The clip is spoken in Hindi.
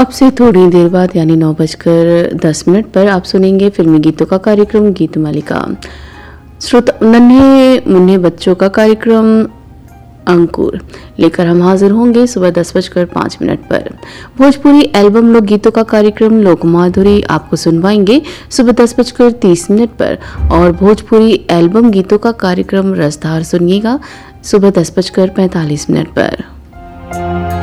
अब से थोड़ी देर बाद यानी 9:10 पर आप सुनेंगे फिल्मी गीतों का कार्यक्रम गीत मालिका। श्रोता नन्हे मुन्ने बच्चों का कार्यक्रम अंकुर लेकर हम हाजिर होंगे सुबह 10:05 पर। भोजपुरी एल्बम लोक गीतों का कार्यक्रम लोक माधुरी आपको सुनवाएंगे सुबह 10:30 पर और भोजपुरी एल्बम गीतों का कार्यक्रम रसधार सुनिएगा सुबह 10:45 पर।